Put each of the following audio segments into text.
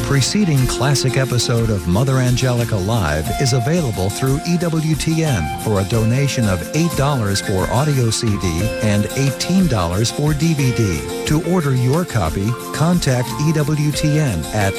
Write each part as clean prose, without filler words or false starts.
preceding classic episode of Mother Angelica Live is available through EWTN for a donation of $8 for audio CD and $18 for DVD. To order your copy, contact EWTN at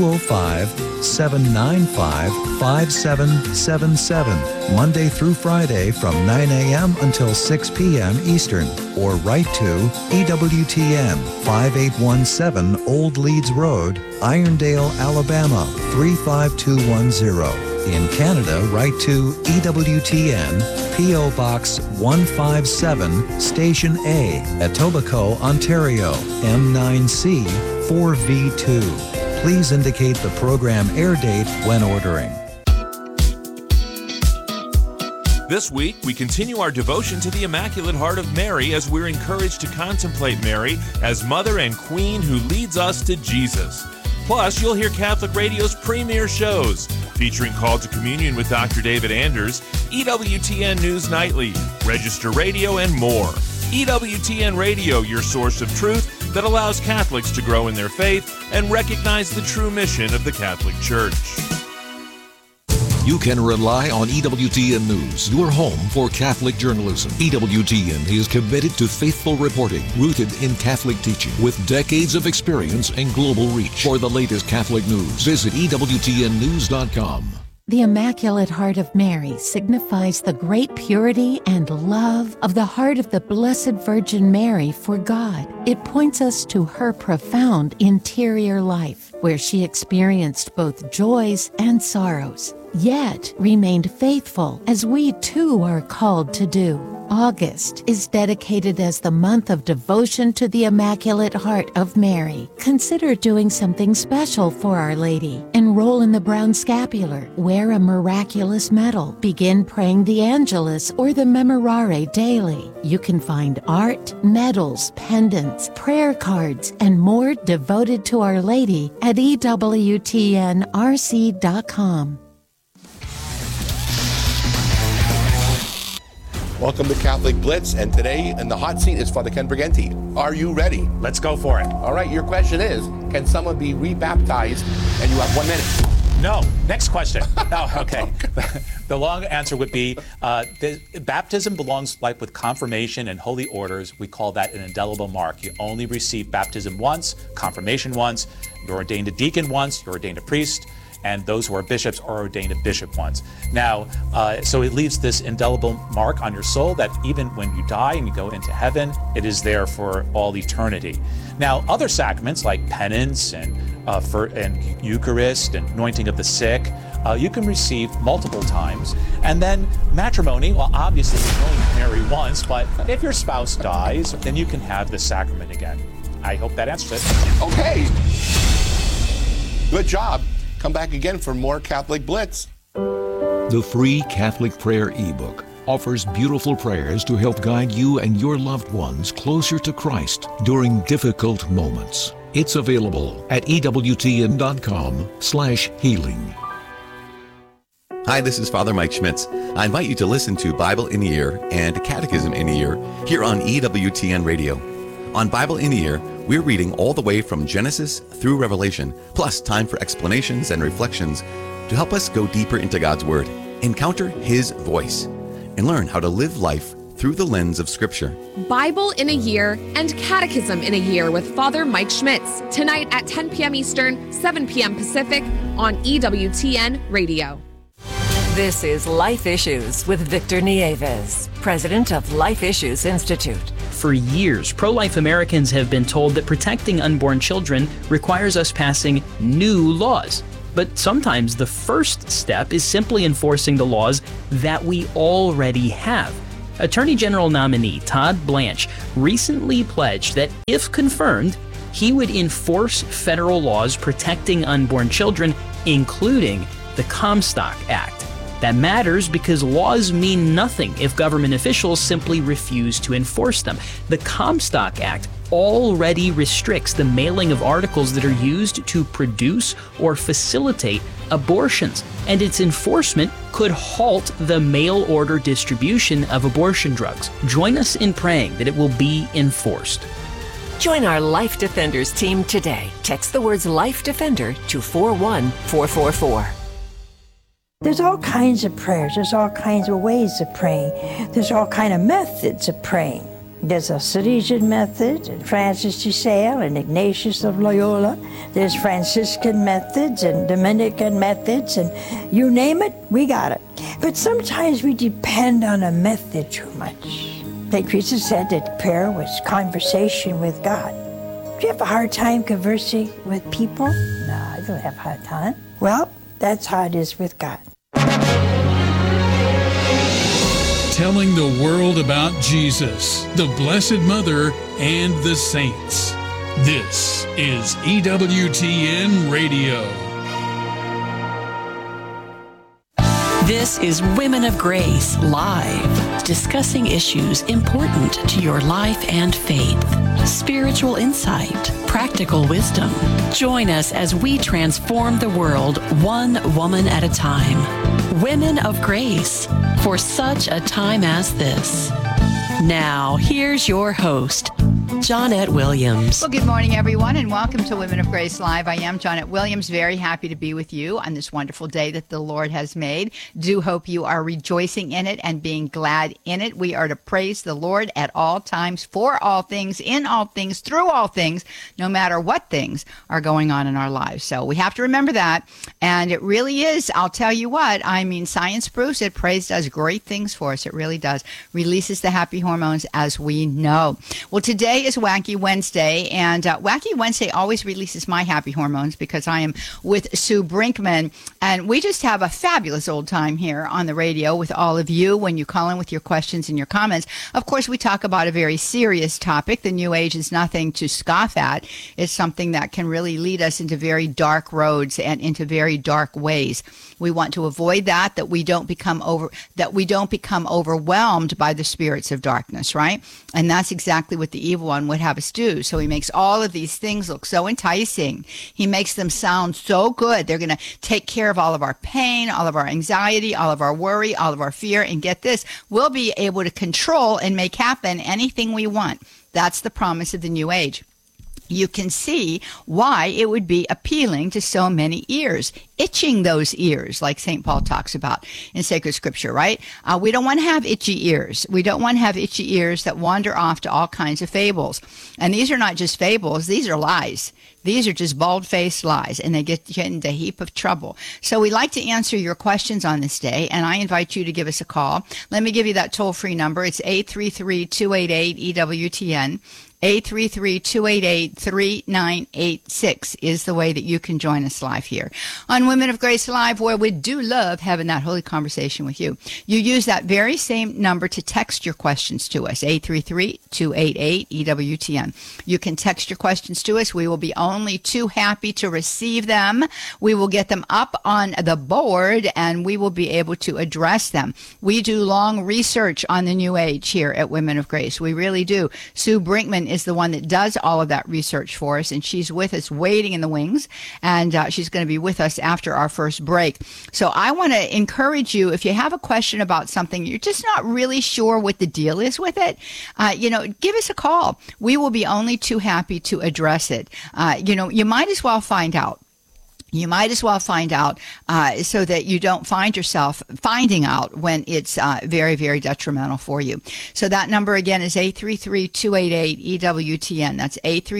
205-795-5777, Monday through Friday from 9 a.m. until 6 p.m. Eastern, or write to EWTN 5817 Old Leeds Road, Irondale, Alabama 35210. In Canada, write to EWTN, P.O. Box 157, Station A, Etobicoke, Ontario, M9C 4V2. Please indicate the program air date when ordering. This week, we continue our devotion to the Immaculate Heart of Mary as we're encouraged to contemplate Mary as Mother and Queen who leads us to Jesus. Plus, you'll hear Catholic Radio's premier shows, featuring Call to Communion with Dr. David Anders, EWTN News Nightly, Register Radio, and more. EWTN Radio, your source of truth that allows Catholics to grow in their faith and recognize the true mission of the Catholic Church. You can rely on EWTN News, your home for Catholic journalism. EWTN is committed to faithful reporting, rooted in Catholic teaching, with decades of experience and global reach. For the latest Catholic news, visit EWTNnews.com. The Immaculate Heart of Mary signifies the great purity and love of the heart of the Blessed Virgin Mary for God. It points us to her profound interior life, where she experienced both joys and sorrows, yet remained faithful, as we too are called to do. August is dedicated as the month of devotion to the Immaculate Heart of Mary. Consider doing something special for Our Lady. Enroll in the Brown Scapular, wear a miraculous medal, begin praying the Angelus or the Memorare daily. You can find art, medals, pendants, prayer cards, and more devoted to Our Lady at EWTNRC.com. Welcome to Catholic Blitz, and today in the hot seat is Father Ken Briganti. Are you ready? Let's go for it. All right, your question is, can someone be rebaptized? And you have 1 minute. No. Next question. Oh, okay. The long answer would be, baptism belongs like with confirmation and holy orders. We call that an indelible mark. You only receive baptism once, confirmation once, you're ordained a deacon once, you're ordained a priest, and those who are bishops are ordained a bishop once. Now, so it leaves this indelible mark on your soul that even when you die and you go into heaven, it is there for all eternity. Now, other sacraments like penance and Eucharist and anointing of the sick, you can receive multiple times. And then matrimony, well, obviously you can only marry once, but if your spouse dies, then you can have the sacrament again. I hope that answers it. Okay. Good job. Come back again for more Catholic Blitz. The free Catholic Prayer ebook offers beautiful prayers to help guide you and your loved ones closer to Christ during difficult moments. It's available at EWTN.com/healing. Hi, this is Father Mike Schmitz. I invite you to listen to Bible in a Year and Catechism in a Year here on EWTN Radio. On Bible in a Year, we're reading all the way from Genesis through Revelation, plus time for explanations and reflections to help us go deeper into God's Word, encounter His voice, and learn how to live life through the lens of Scripture. Bible in a Year and Catechism in a Year with Father Mike Schmitz, tonight at 10 p.m. Eastern, 7 p.m. Pacific on EWTN Radio. This is Life Issues with Victor Nieves, president of Life Issues Institute. For years, pro-life Americans have been told that protecting unborn children requires us passing new laws. But sometimes the first step is simply enforcing the laws that we already have. Attorney General nominee Todd Blanche recently pledged that if confirmed, he would enforce federal laws protecting unborn children, including the Comstock Act. That matters because laws mean nothing if government officials simply refuse to enforce them. The Comstock Act already restricts the mailing of articles that are used to produce or facilitate abortions, and its enforcement could halt the mail order distribution of abortion drugs. Join us in praying that it will be enforced. Join our Life Defenders team today. Text the words Life Defender to 41444. There's all kinds of prayers. There's all kinds of ways of praying. There's all kinds of methods of praying. There's a Salesian method, and Francis de Sales, and Ignatius of Loyola. There's Franciscan methods and Dominican methods, and you name it, we got it. But sometimes we depend on a method too much. St. Teresa said that prayer was conversation with God. Do you have a hard time conversing with people? No, I don't have a hard time. Well, that's how it is with God. Telling the world about Jesus, the Blessed Mother, and the saints. This is EWTN Radio. This is Women of Grace Live, discussing issues important to your life and faith. Spiritual insight, practical wisdom. Join us as we transform the world one woman at a time. Women of Grace, for such a time as this. Now, here's your host, Johnnette Williams. Well, good morning, everyone, and welcome to Women of Grace Live. I am Johnnette Williams, very happy to be with you on this wonderful day that the Lord has made. Do hope you are rejoicing in it and being glad in it. We are to praise the Lord at all times, for all things, in all things, through all things, no matter what things are going on in our lives. So we have to remember that, and it really is, I'll tell you what, I mean, science proves it. Praise does great things for us. It really does. Releases the happy hormones, as we know. Well, today is Wacky Wednesday, and Wacky Wednesday always releases my happy hormones because I am with Sue Brinkman, and we just have a fabulous old time here on the radio with all of you when you call in with your questions and your comments. Of course, we talk about a very serious topic. The New Age is nothing to scoff at. It's something that can really lead us into very dark roads and into very dark ways. We want to avoid that we don't become overwhelmed by the spirits of darkness, right? And that's exactly what the evil one would have us do. So he makes all of these things look so enticing. He makes them sound so good. They're going to take care of all of our pain, all of our anxiety, all of our worry, all of our fear. And get this, we'll be able to control and make happen anything we want. That's the promise of the New Age. You can see why it would be appealing to so many ears, itching those ears, like St. Paul talks about in sacred scripture, right? We don't want to have itchy ears. We don't want to have itchy ears that wander off to all kinds of fables. And these are not just fables, these are lies. These are just bald-faced lies, and they get you into a heap of trouble. So we like to answer your questions on this day, and I invite you to give us a call. Let me give you that toll-free number. It's 833-288-EWTN. 833-288-3986 is the way that you can join us live here on Women of Grace Live, where we do love having that holy conversation with you. You use that very same number to text your questions to us, 833-288-EWTN. You can text your questions to us. We will be only too happy to receive them. We will get them up on the board, and we will be able to address them. We do long research on the New Age here at Women of Grace. We really do. Sue Brinkman is the one that does all of that research for us, and she's with us waiting in the wings, and she's going to be with us after our first break. So I want to encourage you, if you have a question about something, you're just not really sure what the deal is with it, give us a call. We will be only too happy to address it. You might as well find out. You might as well find out so that you don't find yourself finding out when it's very, very detrimental for you. So that number again is 833-288-EWTN. That's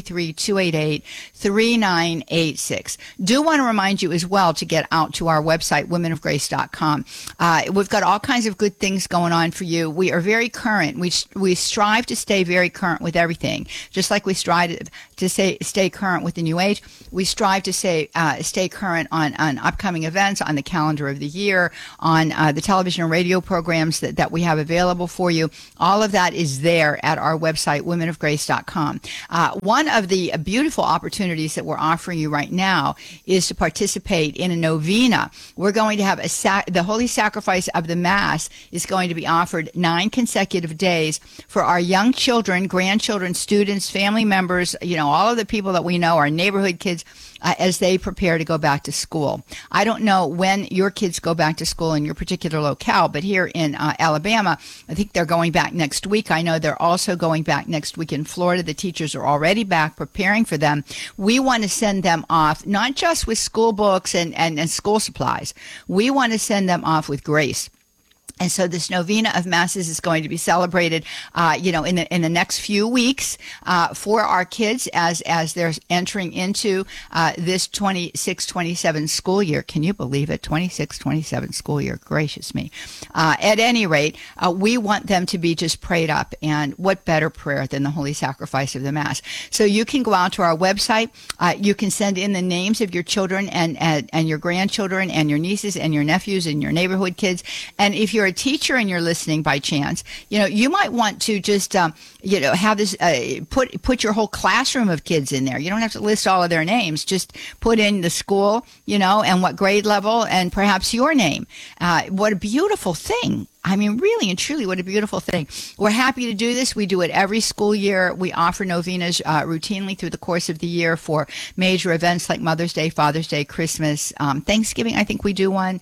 833-288-3986. Do want to remind you as well to get out to our website, womenofgrace.com. We've got all kinds of good things going on for you. We are very current. We strive to stay very current with everything. Just like we strive to stay current with the New Age, we strive to stay current on upcoming events, on the calendar of the year, on the television and radio programs that we have available for you. All of that is there at our website, womenofgrace.com. One of the beautiful opportunities that we're offering you right now is to participate in a novena. We're going to have the Holy Sacrifice of the Mass is going to be offered 9 consecutive days for our young children, grandchildren, students, family members, all of the people that we know, our neighborhood kids, as they prepare to go back to school. I don't know when your kids go back to school in your particular locale, but here in Alabama, I think they're going back next week. I know they're also going back next week in Florida. The teachers are already back preparing for them. We want to send them off, not just with school books and school supplies. We want to send them off with grace. And so this novena of masses is going to be celebrated, in the next few weeks, for our kids as they're entering into, this 26-27 school year. Can you believe it? 26-27 school year. Gracious me. At any rate, we want them to be just prayed up. And what better prayer than the holy sacrifice of the Mass? So you can go out to our website. You can send in the names of your children and your grandchildren and your nieces and your nephews and your neighborhood kids. And if you're a teacher and you're listening by chance, you might want to just, have this, put your whole classroom of kids in there. You don't have to list all of their names. Just put in the school, and what grade level and perhaps your name. What a beautiful thing. I mean, really and truly, what a beautiful thing. We're happy to do this. We do it every school year. We offer novenas routinely through the course of the year for major events like Mother's Day, Father's Day, Christmas, Thanksgiving. I think we do one.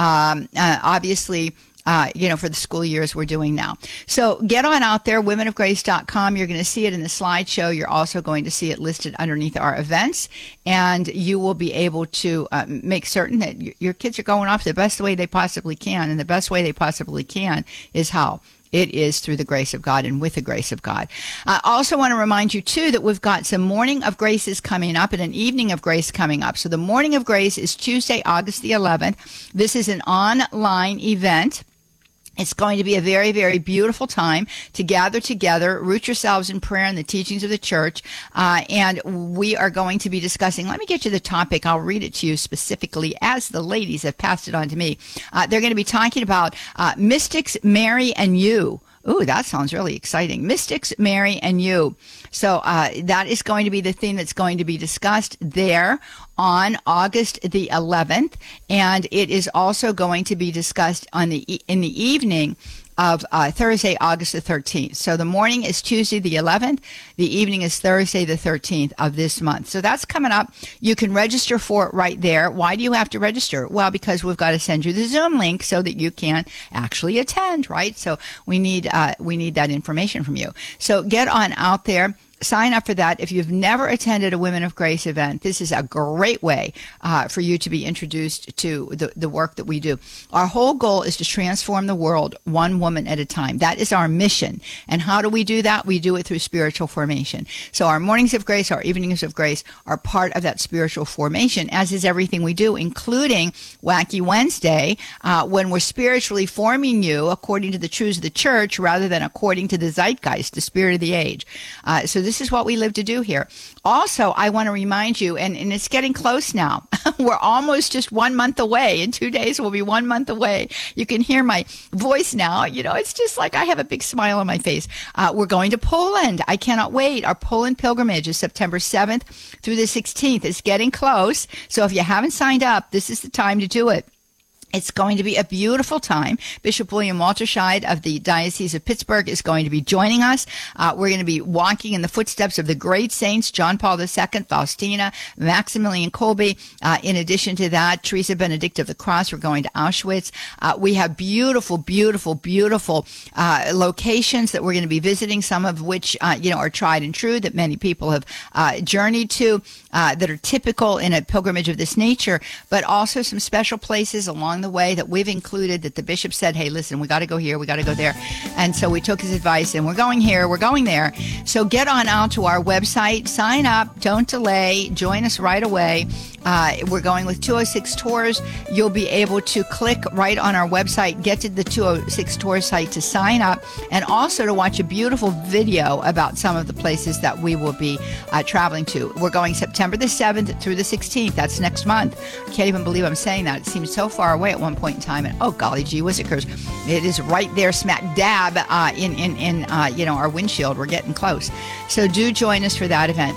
Obviously, for the school years we're doing now. So get on out there, womenofgrace.com. You're going to see it in the slideshow. You're also going to see it listed underneath our events, and you will be able to make certain that your kids are going off the best way they possibly can. And the best way they possibly can is how? It is through the grace of God and with the grace of God. I also want to remind you, too, that we've got some Morning of Graces coming up and an Evening of Grace coming up. So the Morning of Grace is Tuesday, August the 11th. This is an online event. It's going to be a very, very beautiful time to gather together, root yourselves in prayer and the teachings of the church. And we are going to be discussing, let me get you the topic. I'll read it to you specifically as the ladies have passed it on to me. They're going to be talking about mystics, Mary, and you. Ooh, that sounds really exciting. Mystics, Mary, and you. So that is going to be the theme that's going to be discussed there on August the 11th. And it is also going to be discussed in the evening of Thursday, August the 13th. So the morning is Tuesday the 11th. The evening is Thursday the 13th of this month. So that's coming up. You can register for it right there. Why do you have to register? Well, because we've got to send you the Zoom link so that you can actually attend, right? So we need that information from you. So get on out there. Sign up for that. If you've never attended a Women of Grace event, this is a great way for you to be introduced to the work that we do. Our whole goal is to transform the world one woman at a time. That is our mission. And how do we do that? We do it through spiritual formation. So our Mornings of Grace, our Evenings of Grace are part of that spiritual formation, as is everything we do, including Wacky Wednesday, when we're spiritually forming you according to the truths of the church rather than according to the zeitgeist, the spirit of the age. So this is what we live to do here. Also, I want to remind you, and it's getting close now. We're almost just 1 month away. In 2 days, we'll be 1 month away. You can hear my voice now. It's just like I have a big smile on my face. We're going to Poland. I cannot wait. Our Poland pilgrimage is September 7th through the 16th. It's getting close. So if you haven't signed up, this is the time to do it. It's going to be a beautiful time. Bishop William Walterscheid of the Diocese of Pittsburgh is going to be joining us. We're going to be walking in the footsteps of the great saints, John Paul II, Faustina, Maximilian Kolbe. In addition to that, Teresa Benedict of the Cross. We're going to Auschwitz. We have beautiful, beautiful, beautiful locations that we're going to be visiting, some of which, are tried and true, that many people have journeyed to, that are typical in a pilgrimage of this nature, but also some special places along the way that we've included that the bishop said, hey, listen, we got to go here, we got to go there. And so we took his advice and we're going here, we're going there. So get on out to our website, sign up, don't delay, join us right away. We're going with 206 Tours. You'll be able to click right on our website, get to the 206 Tours site to sign up, and also to watch a beautiful video about some of the places that we will be traveling to. We're going September the 7th through the 16th. That's next month. I can't even believe I'm saying that. It seems so far away at one point in time. And oh, golly gee whizzikers, it is right there smack dab in our windshield. We're getting close. So do join us for that event.